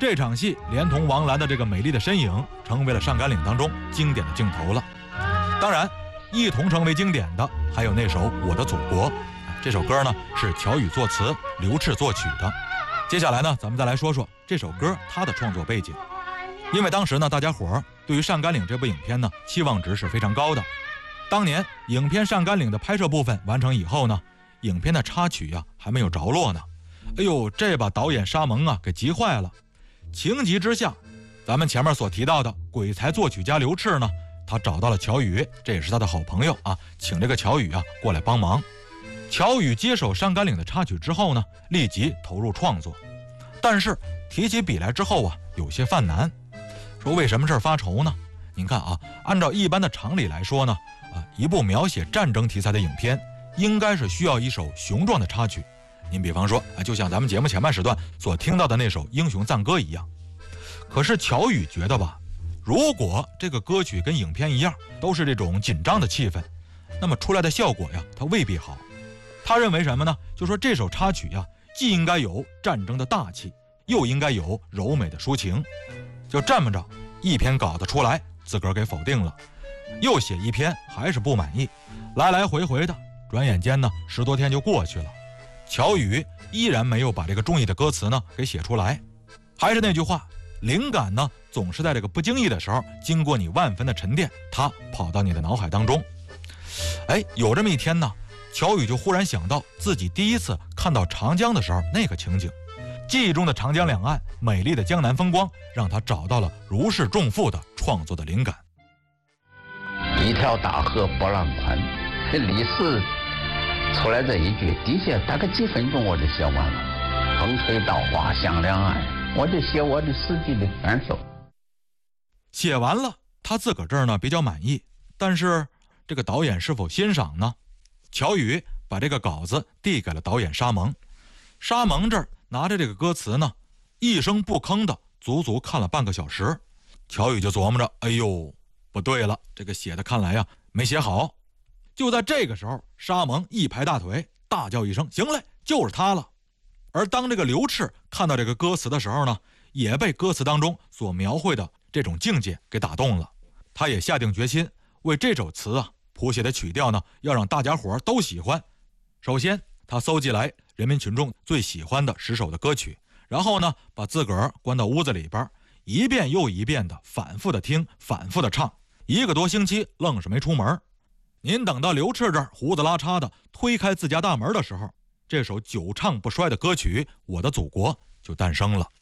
这场戏连同王兰的这个美丽的身影，成为了上甘岭当中经典的镜头了。当然，一同成为经典的还有那首《我的祖国》。这首歌呢是乔羽作词，刘炽作曲的。接下来呢，咱们再来说说这首歌它的创作背景。因为当时呢，大家伙对于《上甘岭》这部影片呢期望值是非常高的。当年影片《上甘岭》的拍摄部分完成以后呢，影片的插曲呀还没有着落呢。哎呦，这把导演沙蒙啊给急坏了。情急之下，咱们前面所提到的鬼才作曲家刘炽呢，他找到了乔羽，这也是他的好朋友啊，请这个乔羽啊过来帮忙。乔羽接手《上甘岭》的插曲之后呢，立即投入创作。但是提起笔来之后啊，有些犯难。说为什么这儿发愁呢？您看啊，按照一般的常理来说呢，一部描写战争题材的影片，应该是需要一首雄壮的插曲。您比方说，就像咱们节目前半时段所听到的那首《英雄赞歌》一样。可是乔羽觉得吧，如果这个歌曲跟影片一样，都是这种紧张的气氛，那么出来的效果呀，它未必好。他认为什么呢？就说这首插曲呀，既应该有战争的大气，又应该有柔美的抒情。就这么着，一篇稿子出来，自个儿给否定了，又写一篇，还是不满意，来来回回的，转眼间呢10多天就过去了。乔羽依然没有把这个中意的歌词呢给写出来。还是那句话，灵感呢总是在这个不经意的时候，经过你万分的沉淀，它跑到你的脑海当中。有这么一天呢，乔羽就忽然想到自己第一次看到长江的时候那个情景，记忆中的长江两岸美丽的江南风光，让他找到了如释重负的创作的灵感。 一条大河波浪宽，历史出来这一句，底下大概几分钟我就写完了。风吹稻花香两岸，我就写我的实际的感受。 写完了，他自个儿这儿呢比较满意，但是这个导演是否欣赏呢？乔羽把这个稿子递给了导演沙蒙，沙蒙这儿拿着这个歌词呢，一声不吭的足足看了半个小时。乔羽就琢磨着，哎呦，不对了，这个写的看来呀没写好。就在这个时候，沙蒙一拍大腿，大叫一声：“行嘞，就是他了！”而当这个刘炽看到这个歌词的时候呢，也被歌词当中所描绘的这种境界给打动了。他也下定决心为这首词啊谱写的曲调呢，要让大家伙都喜欢。首先，他搜集来人民群众最喜欢的10首的歌曲，然后呢，把自个儿关到屋子里边，一遍又一遍的反复的听，反复的唱，1个多星期愣是没出门。您等到刘炽这儿胡子拉碴的推开自家大门的时候，这首久唱不衰的歌曲《我的祖国》就诞生了。